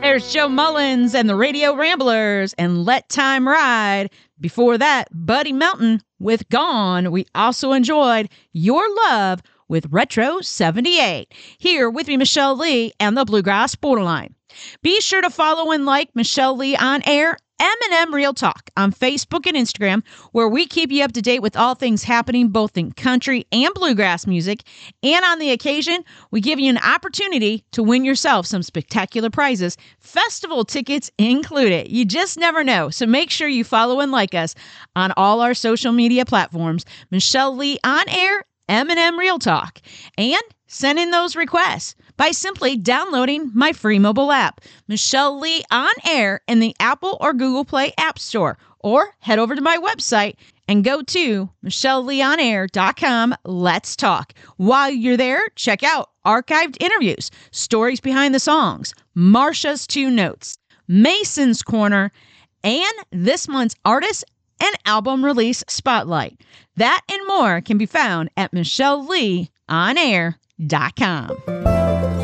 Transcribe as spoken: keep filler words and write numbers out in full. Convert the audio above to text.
There's Joe Mullins and the Radio Ramblers and Let Time Ride. Before that, Buddy Melton with Gone. We also enjoyed Your Love with Retro seventy-eight. Here with me, Michelle Lee and the Bluegrass Borderline. Be sure to follow and like Michelle Lee on Air, M and M Real Talk on Facebook and Instagram, where we keep you up to date with all things happening both in country and bluegrass music. And on the occasion, we give you an opportunity to win yourself some spectacular prizes, festival tickets included. You just never know. So make sure you follow and like us on all our social media platforms. Michelle Lee on Air, M and M Real Talk. And send in those requests by simply downloading my free mobile app, Michelle Lee on Air, in the Apple or Google Play App Store, or head over to my website and go to michelle lee on air dot com. Let's talk. While you're there, check out archived interviews, stories behind the songs, Marsha's Two Notes, Mason's Corner, and this month's artist and album release spotlight. That and more can be found at michelle lee on air dot com.